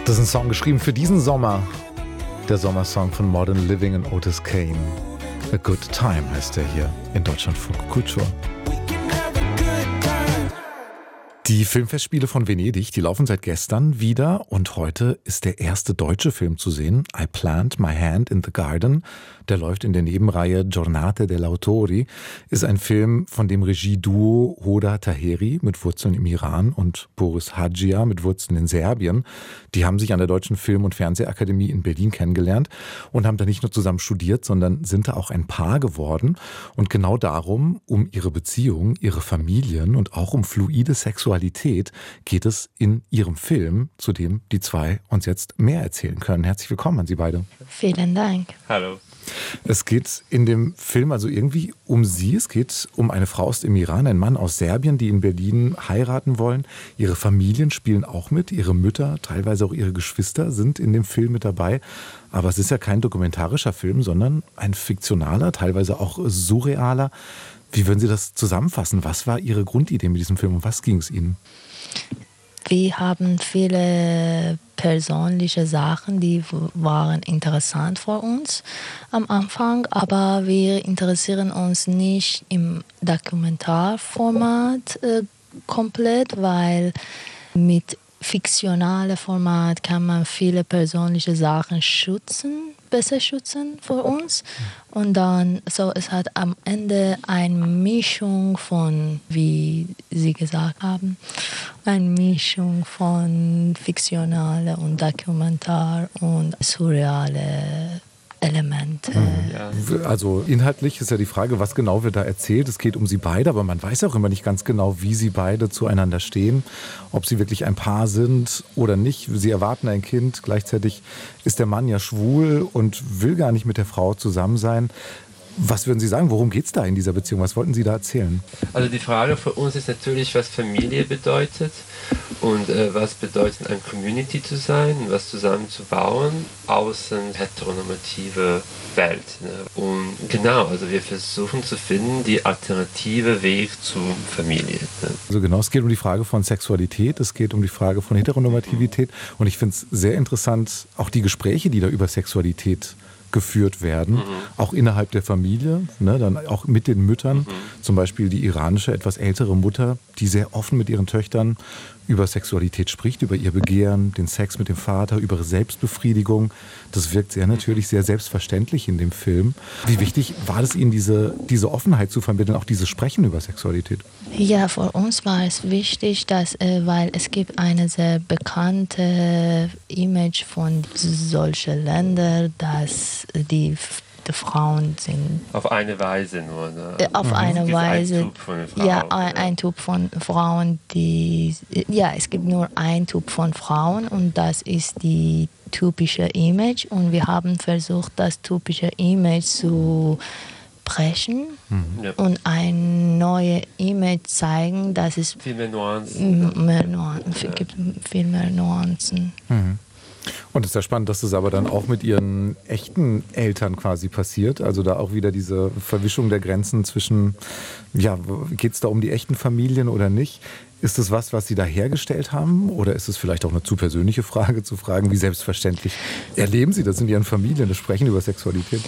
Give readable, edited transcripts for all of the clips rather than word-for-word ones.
Das ist ein Song geschrieben für diesen Sommer. Der Sommersong von Modern Living und Otis Kane. A Good Time heißt er hier in Deutschlandfunk Kultur. Die Filmfestspiele von Venedig, die laufen seit gestern wieder und heute ist der erste deutsche Film zu sehen, I Plant My Hand in the Garden. Der läuft in der Nebenreihe Giornate dell'Autori, ist ein Film von dem Regieduo Hoda Taheri mit Wurzeln im Iran und Boris Hadjia mit Wurzeln in Serbien. Die haben sich an der Deutschen Film- und Fernsehakademie in Berlin kennengelernt und haben da nicht nur zusammen studiert, sondern sind da auch ein Paar geworden. Und genau darum, um ihre Beziehung, ihre Familien und auch um fluide Sexualität geht es in ihrem Film, zu dem die zwei uns jetzt mehr erzählen können. Herzlich willkommen an Sie beide. Vielen Dank. Hallo. Es geht in dem Film also irgendwie um Sie. Es geht um eine Frau aus dem Iran, einen Mann aus Serbien, die in Berlin heiraten wollen. Ihre Familien spielen auch mit. Ihre Mütter, teilweise auch ihre Geschwister sind in dem Film mit dabei. Aber es ist ja kein dokumentarischer Film, sondern ein fiktionaler, teilweise auch surrealer. Wie würden Sie das zusammenfassen? Was war Ihre Grundidee mit diesem Film und was ging es Ihnen? Wir haben viele persönliche Sachen, die waren interessant für uns am Anfang, aber wir interessieren uns nicht im Dokumentarformat komplett, weil mit fiktionalem Format kann man viele persönliche Sachen besser schützen für uns. Und dann, so, es hat am Ende eine Mischung von, wie Sie gesagt haben, eine Mischung von fiktionale und Dokumentar und surreale Elemente. Ja. Also inhaltlich ist ja die Frage, was genau wird da erzählt. Es geht um sie beide, aber man weiß auch immer nicht ganz genau, wie sie beide zueinander stehen, ob sie wirklich ein Paar sind oder nicht. Sie erwarten ein Kind, gleichzeitig ist der Mann ja schwul und will gar nicht mit der Frau zusammen sein. Was würden Sie sagen, worum geht es da in dieser Beziehung? Was wollten Sie da erzählen? Also die Frage für uns ist natürlich, was Familie bedeutet und was bedeutet, eine Community zu sein, was zusammen zu bauen, außen heteronormative Welt. Ne? Und genau, also wir versuchen zu finden, die alternative Weg zur Familie. Ne? Also genau, es geht um die Frage von Sexualität, es geht um die Frage von Heteronormativität und ich finde es sehr interessant, auch die Gespräche, die da über Sexualität geführt werden, auch innerhalb der Familie, ne, dann auch mit den Müttern, zum Beispiel die iranische, etwas ältere Mutter, die sehr offen mit ihren Töchtern über Sexualität spricht, über ihr Begehren, den Sex mit dem Vater, über ihre Selbstbefriedigung. Das wirkt sehr natürlich, sehr selbstverständlich in dem Film. Wie wichtig war es Ihnen, diese Offenheit zu vermitteln, auch dieses Sprechen über Sexualität? Ja, für uns war es wichtig, weil es gibt eine sehr bekannte Image von solchen Ländern, dass die Frauen sind. Auf eine Weise nur. Ne? Auf eine Weise. Ein Typ von Frauen. Ja, ein Typ von Frauen, es gibt nur ein Typ von Frauen und das ist die typische Image und wir haben versucht, das typische Image zu brechen und ein neues Image zeigen, dass es viel mehr Nuancen gibt viel mehr Nuancen. Und es ist ja spannend, dass das aber dann auch mit ihren echten Eltern quasi passiert. Also da auch wieder diese Verwischung der Grenzen zwischen, ja, geht es da um die echten Familien oder nicht? Ist das was Sie da hergestellt haben? Oder ist es vielleicht auch eine zu persönliche Frage, zu fragen, wie selbstverständlich erleben Sie das in Ihren Familien, das Sprechen über Sexualität?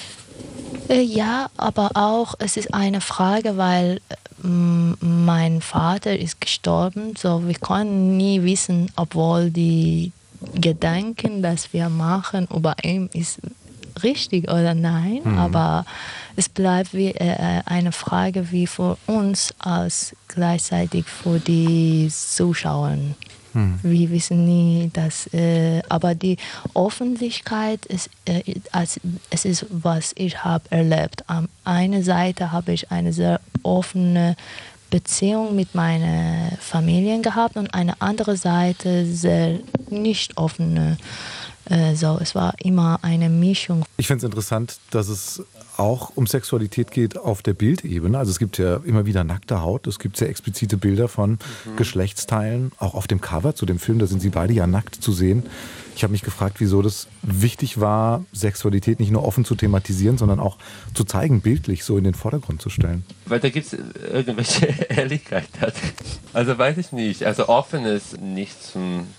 Ja, aber auch, es ist eine Frage, weil mein Vater ist gestorben, so wir können nie wissen, obwohl die Gedanken, dass wir machen über ihn, ist richtig oder nein, aber es bleibt wie eine Frage wie für uns als gleichzeitig für die Zuschauer. Wir wissen nie, dass, aber die Öffentlichkeit ist, es ist, was ich habe erlebt. An einer Seite habe ich eine sehr offene Beziehung mit meiner Familie gehabt und eine andere Seite sehr nicht offene. Es war immer eine Mischung. Ich finde es interessant, dass es auch um Sexualität geht auf der Bildebene. Also es gibt ja immer wieder nackte Haut, es gibt sehr explizite Bilder von Geschlechtsteilen, auch auf dem Cover zu dem Film, da sind sie beide ja nackt zu sehen. Ich habe mich gefragt, wieso das wichtig war, Sexualität nicht nur offen zu thematisieren, sondern auch zu zeigen, bildlich so in den Vordergrund zu stellen. Weil da gibt es irgendwelche Ehrlichkeit. Also weiß ich nicht. Also offen ist nicht zum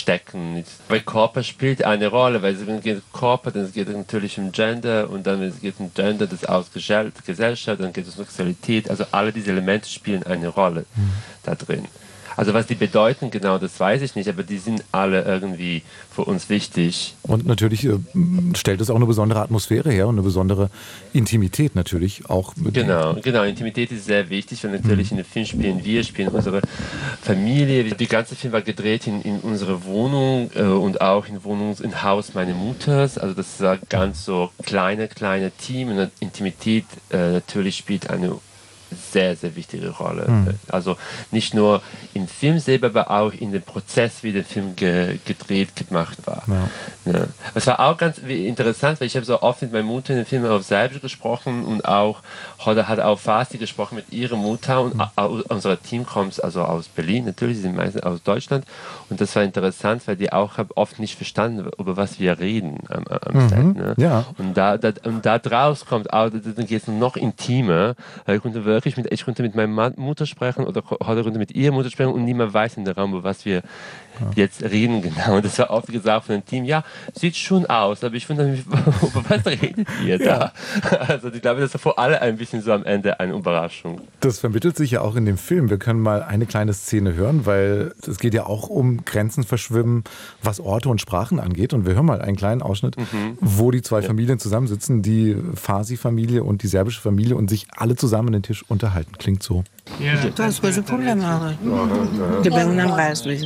verstecken. Weil Körper spielt eine Rolle, weil es geht Körper, dann geht es natürlich um Gender und dann geht es um Gender, das aus Gesellschaft, dann geht es um Sexualität. Also alle diese Elemente spielen eine Rolle da drin. Also was die bedeuten, genau, das weiß ich nicht, aber die sind alle irgendwie für uns wichtig. Und natürlich stellt es auch eine besondere Atmosphäre her und eine besondere Intimität natürlich auch. Genau, Intimität ist sehr wichtig, weil natürlich in dem Film spielen unsere Familie. Der ganze Film war gedreht in unserer Wohnung und auch im Haus meiner Mutters. Also das war ganz so kleine Team und Intimität natürlich spielt eine sehr, sehr wichtige Rolle. Also nicht nur im Film selber, aber auch in dem Prozess, wie der Film gemacht war. Ja. Das war auch ganz interessant, weil ich habe so oft mit meiner Mutter in dem Film auf Serbisch gesprochen und auch hat auf Farsi gesprochen mit ihrer Mutter und unser Team kommt also aus Berlin, natürlich, sie sind meistens aus Deutschland und das war interessant, weil die auch oft nicht verstanden, über was wir reden am Set. Ne? Ja. Und da draus kommt auch, dann geht es noch intimer, weil ich konnte mit meiner Mutter sprechen oder konnte mit ihrer Mutter sprechen und niemand weiß in der Raum, über was wir jetzt reden genau. Und das war oft gesagt von dem Team, ja, sieht schon aus, aber ich wundere mich, über was redet ihr da? Also ich glaube, das war für alle ein bisschen so am Ende eine Überraschung. Das vermittelt sich ja auch in dem Film. Wir können mal eine kleine Szene hören, weil es geht ja auch um Grenzen verschwimmen, was Orte und Sprachen angeht. Und wir hören mal einen kleinen Ausschnitt, wo die zwei Familien zusammensitzen, die Farsi-Familie und die serbische Familie und sich alle zusammen an den Tisch unterhalten. Klingt so. To je skoro problema. Gdje nam razli.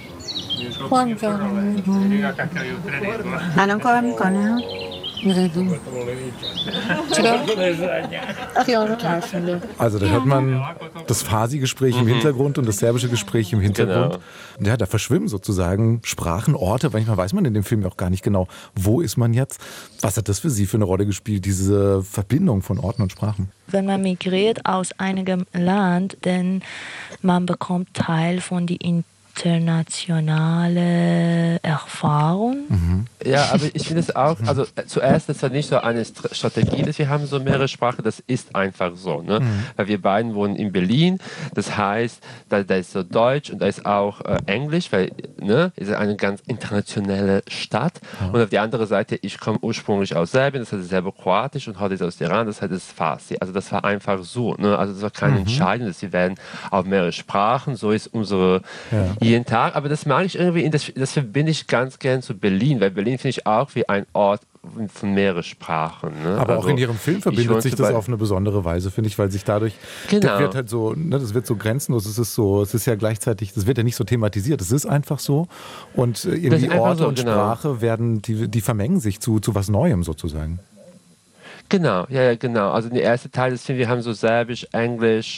الان کار میکنه؟ Also da hört man das Farsi-Gespräch im Hintergrund und das serbische Gespräch im Hintergrund. Genau. Ja, da verschwimmen sozusagen Sprachen, Orte. Manchmal weiß man in dem Film auch gar nicht genau, wo ist man jetzt. Was hat das für Sie für eine Rolle gespielt, diese Verbindung von Orten und Sprachen? Wenn man migriert aus einem Land, dann man bekommt Teil von die internationale Erfahrung. Ja, aber ich finde es auch, also zuerst, das war nicht so eine Strategie, dass wir haben so mehrere Sprachen, das ist einfach so, ne? Weil wir beiden wohnen in Berlin, das heißt, da ist so Deutsch und da ist auch Englisch, weil, ne, ist eine ganz internationale Stadt und auf die andere Seite, ich komme ursprünglich aus Serbien, das heißt selber Kroatisch und heute ist aus Iran, das heißt es ist Farsi, also das war einfach so, ne? Also das war keine Entscheidung, dass wir werden auf mehrere Sprachen, so ist unsere jeden Tag, aber das mag ich irgendwie, das verbinde ich ganz gern zu Berlin, weil Berlin finde ich auch wie ein Ort von mehreren Sprachen. Ne? Aber also, auch in Ihrem Film verbindet sich das auf eine besondere Weise, finde ich, weil sich dadurch, das wird halt so, ne, das wird so grenzenlos, es ist ja gleichzeitig, das wird ja nicht so thematisiert, es ist einfach so und irgendwie Orte und Sprache werden, die vermengen sich zu was Neuem sozusagen. Genau, ja, genau. Also der erste Teil des Films, wir haben so Serbisch, Englisch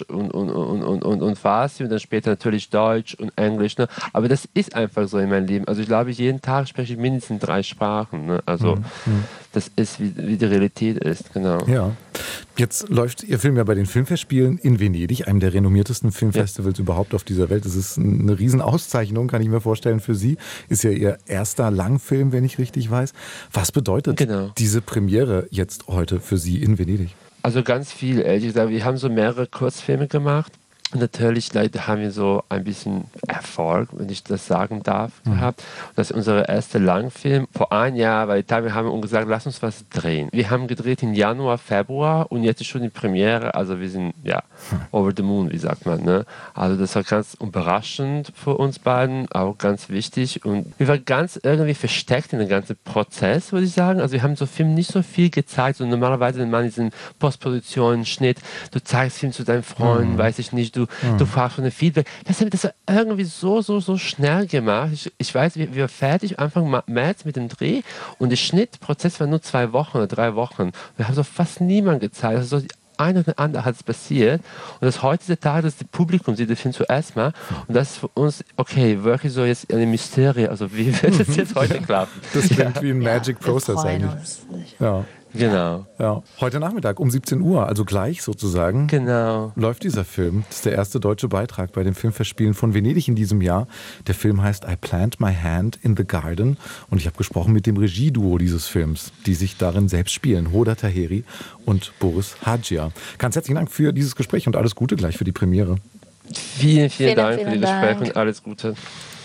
und Farsi und dann später natürlich Deutsch und Englisch. Ne? Aber das ist einfach so in meinem Leben. Also ich glaube, jeden Tag spreche ich mindestens 3 Sprachen. Ne? Also das ist, wie die Realität ist, genau. Ja. Jetzt läuft Ihr Film ja bei den Filmfestspielen in Venedig, einem der renommiertesten Filmfestivals überhaupt auf dieser Welt. Das ist eine Riesenauszeichnung, kann ich mir vorstellen, für Sie. Ist ja Ihr erster Langfilm, wenn ich richtig weiß. Was bedeutet diese Premiere jetzt heute für Sie in Venedig? Also ganz viel, ehrlich gesagt. Wir haben so mehrere Kurzfilme gemacht. Und natürlich leider haben wir so ein bisschen Erfolg, wenn ich das sagen darf, gehabt. Das ist unser erster Langfilm. Vor einem Jahr, weil wir haben uns gesagt, lass uns was drehen. Wir haben gedreht im Januar, Februar und jetzt ist schon die Premiere. Also wir sind, over the moon, wie sagt man. Ne? Also das war ganz überraschend für uns beiden, auch ganz wichtig. Und wir waren ganz irgendwie versteckt in dem ganzen Prozess, würde ich sagen. Also wir haben so Film nicht so viel gezeigt. So normalerweise, wenn man in Postproduktion, Schnitt, du zeigst Film zu deinen Freunden, weiß ich nicht, du fragst von dem Feedback. Das war irgendwie so schnell gemacht. Ich weiß, wir waren fertig Anfang März mit dem Dreh und der Schnittprozess war nur 2 Wochen oder 3 Wochen. Wir haben so fast niemand gezeigt. Also so ein oder andere hat es passiert. Und das heute ist der Tag, dass das Publikum sieht den Film zuerst mal. Und das ist für uns, okay, wirklich so jetzt eine Mysterie. Also wie wird es jetzt heute klappen? Das klingt wie ein Magic Process eigentlich. Ja. Genau. Ja. Heute Nachmittag um 17 Uhr, also gleich sozusagen, läuft dieser Film. Das ist der erste deutsche Beitrag bei den Filmfestspielen von Venedig in diesem Jahr. Der Film heißt I Plant My Hand in the Garden und ich habe gesprochen mit dem Regieduo dieses Films, die sich darin selbst spielen, Hoda Taheri und Boris Hadjia. Ganz herzlichen Dank für dieses Gespräch und alles Gute gleich für die Premiere. Vielen Dank für die Gespräche und alles Gute.